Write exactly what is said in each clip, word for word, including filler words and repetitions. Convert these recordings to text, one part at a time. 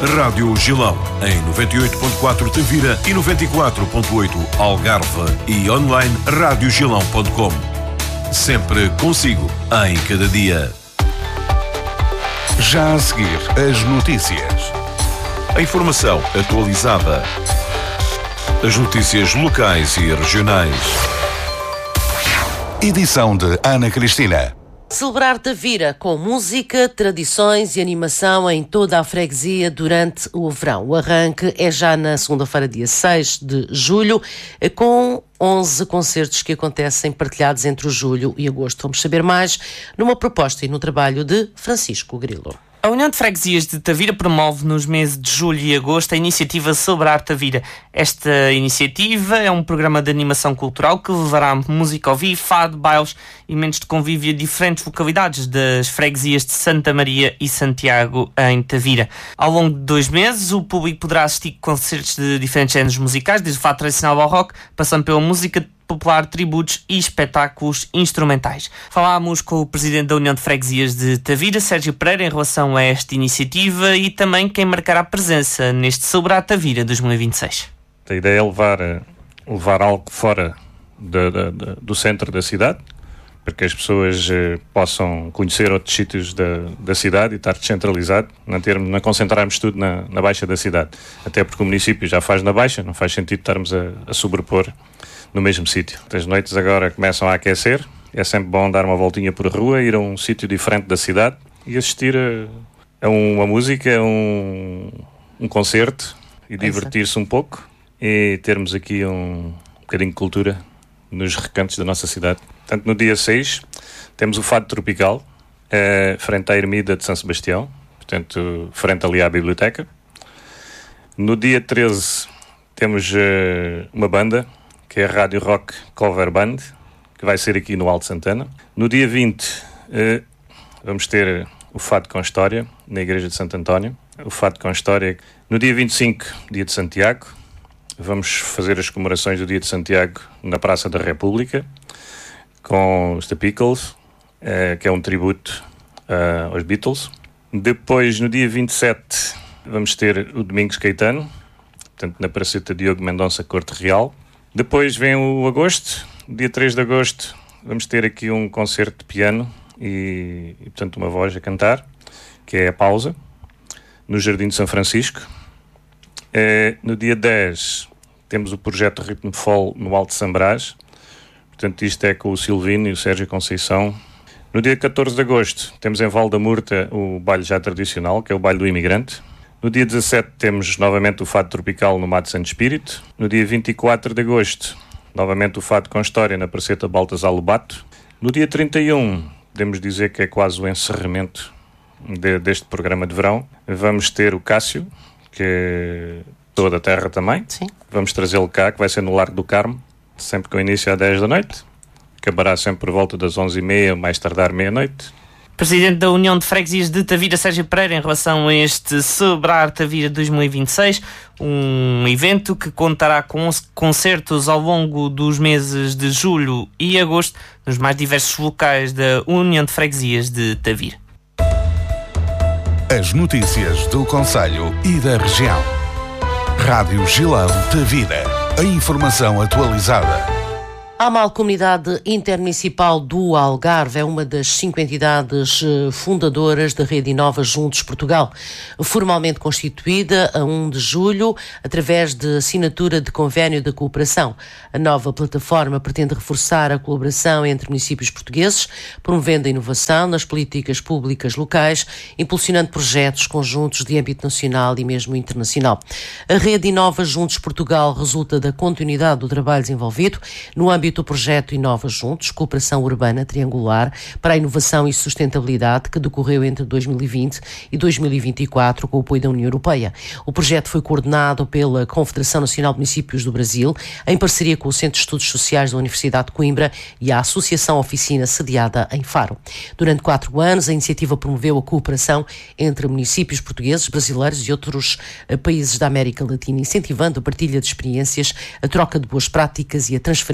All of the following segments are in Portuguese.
Rádio Gilão, em noventa e oito ponto quatro Tavira e noventa e quatro ponto oito Algarve e online rádio gilão ponto com. Sempre consigo, em cada dia. Já a seguir, as notícias. A informação atualizada. As notícias locais e regionais. Edição de Ana Cristina. Celebrar Tavira com música, tradições e animação em toda a freguesia durante o verão. O arranque é já na segunda-feira, dia seis de julho, com onze concertos que acontecem partilhados entre o julho e agosto. Vamos saber mais numa proposta e no trabalho de Francisco Grilo. A União de Freguesias de Tavira promove nos meses de julho e agosto a iniciativa Celebrar Tavira. Esta iniciativa é um programa de animação cultural que levará música ao vivo, fado, bailes e momentos de convívio a diferentes localidades das freguesias de Santa Maria e Santiago em Tavira. Ao longo de dois meses, o público poderá assistir a concertos de diferentes géneros musicais, desde o fado tradicional ao rock, passando pela música popular, tributos e espetáculos instrumentais. Falámos com o presidente da União de Freguesias de Tavira, Sérgio Pereira, em relação a esta iniciativa e também quem marcará presença neste Celebrar Tavira dois mil e vinte e seis. A ideia é levar, levar algo fora de, de, de, do centro da cidade, para que as pessoas eh, possam conhecer outros sítios da, da cidade e estar descentralizado, não, termos, não concentrarmos tudo na, na baixa da cidade. Até porque o município já faz na baixa, não faz sentido estarmos a, a sobrepor no mesmo sítio. As noites agora começam a aquecer, é sempre bom dar uma voltinha por rua, ir a um sítio diferente da cidade e assistir a, a uma música, a um, um concerto e divertir-se um pouco e termos aqui um, um bocadinho de cultura nos recantos da nossa cidade. Portanto, no dia seis temos o Fado Tropical, eh, frente à Ermida de São Sebastião, portanto, frente ali à biblioteca. No dia treze temos eh, uma banda, que é a Rádio Rock Cover Band, que vai ser aqui no Alto Santana. No dia vinte, eh, vamos ter o Fado com História, na Igreja de Santo António. O Fado com História. No dia vinte e cinco, dia de Santiago, vamos fazer as comemorações do dia de Santiago na Praça da República, com os The Pickles, eh, que é um tributo uh, aos Beatles. Depois, no dia vinte e sete, vamos ter o Domingos Caetano, portanto, na Praceta Diogo Mendonça Corte Real. Depois vem o agosto, dia três de agosto, vamos ter aqui um concerto de piano e, e, portanto, uma voz a cantar, que é a Pausa, no Jardim de São Francisco. É, no dia dez, temos o projeto Ritmo Fall no Alto Sambrás, portanto, isto é com o Silvino e o Sérgio Conceição. No dia catorze de agosto, temos em Val da Murta o baile já tradicional, que é o baile do imigrante. No dia dezassete temos novamente o Fado Tropical no Mato Santo Espírito. No dia vinte e quatro de agosto, novamente o Fado com História na Praceta Baltasar Lobato. No dia trinta e um, podemos dizer que é quase o encerramento de, deste programa de verão. Vamos ter o Cássio, que é toda a terra também. Sim. Vamos trazê-lo cá, que vai ser no Largo do Carmo, sempre com início às dez da noite. Acabará sempre por volta das onze e meia, mais tardar meia-noite. Presidente da União de Freguesias de Tavira, Sérgio Pereira, em relação a este Celebrar Tavira dois mil e vinte e seis, um evento que contará com concertos ao longo dos meses de julho e agosto nos mais diversos locais da União de Freguesias de Tavira. As notícias do concelho e da região. Rádio Gilão Tavira. A informação atualizada. A Mancomunidade Intermunicipal do Algarve é uma das cinco entidades fundadoras da Rede Inova Juntos Portugal, formalmente constituída a primeiro de julho através de assinatura de convênio de cooperação. A nova plataforma pretende reforçar a colaboração entre municípios portugueses, promovendo a inovação nas políticas públicas locais, impulsionando projetos conjuntos de âmbito nacional e mesmo internacional. A Rede Inova Juntos Portugal resulta da continuidade do trabalho desenvolvido no âmbito do projeto Inova Juntos, Cooperação Urbana Triangular para a Inovação e Sustentabilidade, que decorreu entre dois mil e vinte e dois mil e vinte e quatro com o apoio da União Europeia. O projeto foi coordenado pela Confederação Nacional de Municípios do Brasil, em parceria com o Centro de Estudos Sociais da Universidade de Coimbra e a Associação Oficina, sediada em Faro. Durante quatro anos, a iniciativa promoveu a cooperação entre municípios portugueses, brasileiros e outros países da América Latina, incentivando a partilha de experiências, a troca de boas práticas e a transferência de políticas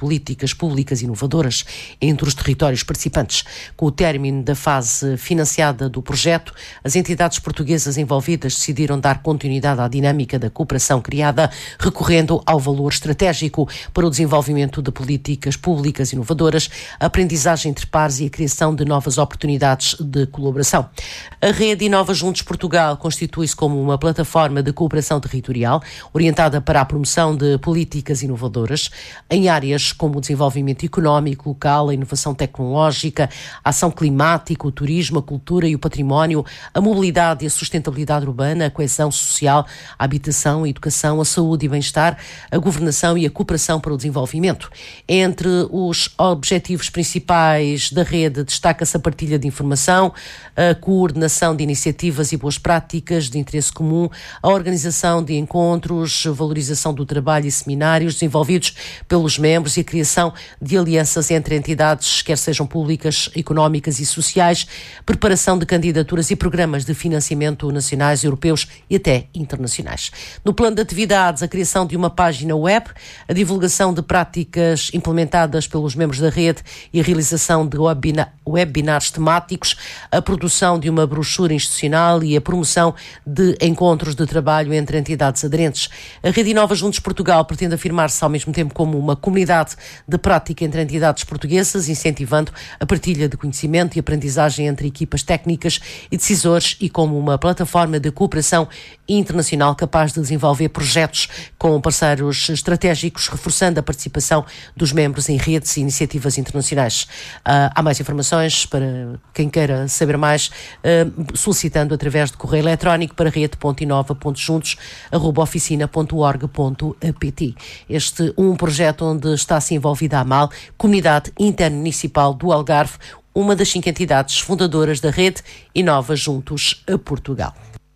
políticas públicas inovadoras entre os territórios participantes. Com o término da fase financiada do projeto, as entidades portuguesas envolvidas decidiram dar continuidade à dinâmica da cooperação criada, recorrendo ao valor estratégico para o desenvolvimento de políticas públicas inovadoras, a aprendizagem entre pares e a criação de novas oportunidades de colaboração. A rede Inova Juntos Portugal constitui-se como uma plataforma de cooperação territorial orientada para a promoção de políticas inovadoras em áreas como o desenvolvimento económico local, a inovação tecnológica, a ação climática, o turismo, a cultura e o património, a mobilidade e a sustentabilidade urbana, a coesão social, a habitação, a educação, a saúde e bem-estar, a governação e a cooperação para o desenvolvimento. Entre os objetivos principais da rede destaca-se a partilha de informação, a coordenação de iniciativas e boas práticas de interesse comum, a organização de encontros, a valorização do trabalho e seminários desenvolvidos pelos membros e a criação de alianças entre entidades, quer sejam públicas, económicas e sociais, preparação de candidaturas e programas de financiamento nacionais, europeus e até internacionais. No plano de atividades, a criação de uma página web, a divulgação de práticas implementadas pelos membros da rede e a realização de webina- webinars temáticos, a produção de uma brochura institucional e a promoção de encontros de trabalho entre entidades aderentes. A Rede Inova Juntos Portugal pretende afirmar-se ao mesmo tempo como uma comunidade de prática entre entidades portuguesas, incentivando a partilha de conhecimento e aprendizagem entre equipas técnicas e decisores e como uma plataforma de cooperação internacional capaz de desenvolver projetos com parceiros estratégicos, reforçando a participação dos membros em redes e iniciativas internacionais. Uh, há mais informações para quem queira saber mais, uh, solicitando através de correio eletrónico para rede ponto inova ponto juntos arroba oficina ponto org ponto pt. Este um projeto onde está-se envolvida a AMAL, Comunidade Intermunicipal do Algarve, uma das cinco entidades fundadoras da rede Inova Juntos a Portugal.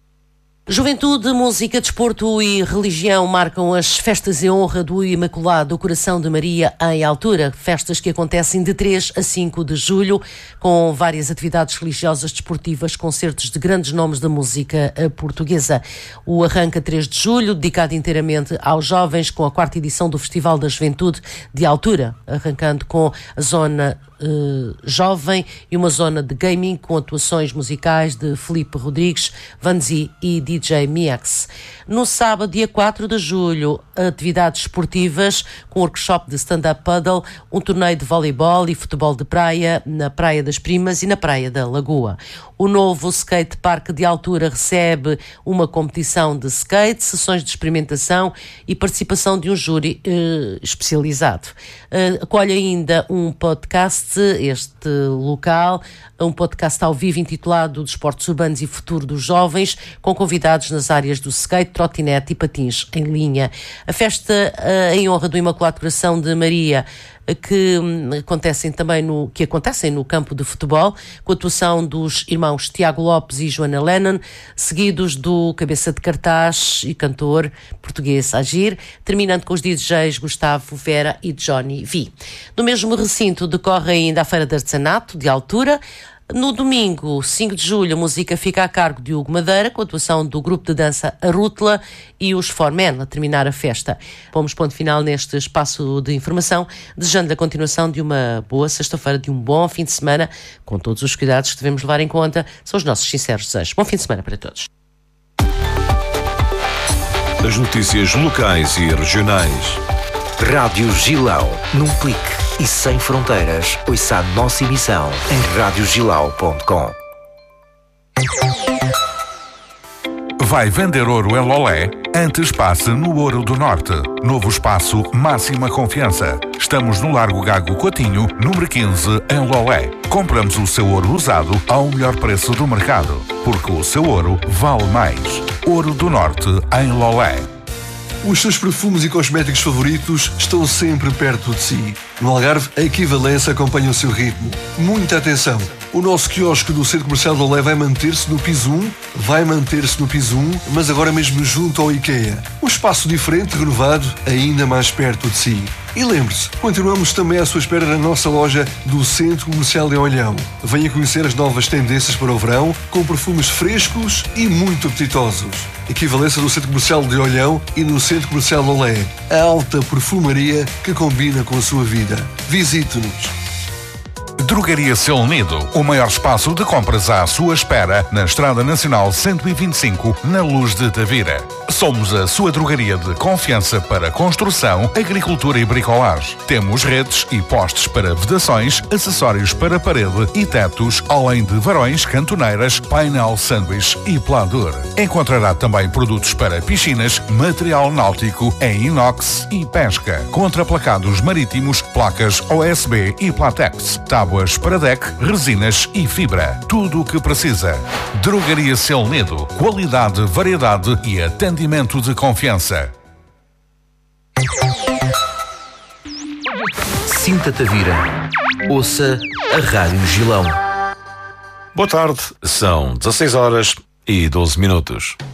Juventude, música, desporto e religião marcam as festas em honra do Imaculado Coração de Maria em Altura, festas que acontecem de três a cinco de julho, com várias atividades religiosas, desportivas, concertos de grandes nomes da música portuguesa. O arranca três de julho, dedicado inteiramente aos jovens, com a quarta edição do Festival da Juventude de Altura, arrancando com a zona Uh, jovem e uma zona de gaming com atuações musicais de Filipe Rodrigues, Vanzi e D J Miax. No sábado, dia quatro de julho, atividades esportivas com workshop de stand-up paddle, um torneio de voleibol e futebol de praia na Praia das Primas e na Praia da Lagoa. O novo skate park de Altura recebe uma competição de skate, sessões de experimentação e participação de um júri uh, especializado. Uh, acolhe ainda um podcast, este local, um podcast ao vivo intitulado Desportos Urbanos e Futuro dos Jovens, com convidados nas áreas do skate, trotinete e patins em linha. A festa uh, em honra do Imaculado Coração de Maria, que acontecem também no, que acontecem no campo de futebol, com a atuação dos irmãos Tiago Lopes e Joana Lennon, seguidos do cabeça de cartaz e cantor português Agir, terminando com os D Js Gustavo Vera e Johnny V. No mesmo recinto decorre ainda a Feira de Artesanato de Altura. No domingo, cinco de julho, a música fica a cargo de Hugo Madeira, com a atuação do grupo de dança A Rútula e os Four Men, a terminar a festa. Pomos ponto final neste espaço de informação, desejando a continuação de uma boa sexta-feira, de um bom fim de semana, com todos os cuidados que devemos levar em conta, são os nossos sinceros desejos. Bom fim de semana para todos. As notícias locais e regionais. Rádio Gilão, num clique e sem fronteiras, ouça a nossa emissão em rádio gilau ponto com. Vai vender ouro em Lolé? Antes passe no Ouro do Norte. Novo espaço Máxima Confiança. Estamos no Largo Gago Coutinho, número quinze, em Lolé. Compramos o seu ouro usado ao melhor preço do mercado, porque o seu ouro vale mais. Ouro do Norte, em Lolé. Os seus perfumes e cosméticos favoritos estão sempre perto de si. No Algarve, a equivalência acompanha o seu ritmo. Muita atenção! O nosso quiosque do Centro Comercial de Lolé vai manter-se no piso um, vai manter-se no piso um, mas agora mesmo junto ao IKEA. Um espaço diferente, renovado, ainda mais perto de si. E lembre-se, continuamos também à sua espera na nossa loja do Centro Comercial de Olhão. Venha conhecer as novas tendências para o verão, com perfumes frescos e muito apetitosos. Equivalência do Centro Comercial de Olhão e no Centro Comercial Olé. A alta perfumaria que combina com a sua vida. Visite-nos. Drogaria Seu Unido, o maior espaço de compras à sua espera, na Estrada Nacional cento e vinte e cinco, na Luz de Tavira. Somos a sua drogaria de confiança para construção, agricultura e bricolagem. Temos redes e postes para vedações, acessórios para parede e tetos, além de varões, cantoneiras, painel sanduíche e pladur. Encontrará também produtos para piscinas, material náutico em inox e pesca, contraplacados marítimos, placas O S B e Platex, tábuas para deck, resinas e fibra. Tudo o que precisa. Drogaria Seu Unido. Qualidade, variedade e atendimento de confiança. Sinta Tavira. Ouça a Rádio Gilão. Boa tarde, são dezasseis horas e doze minutos.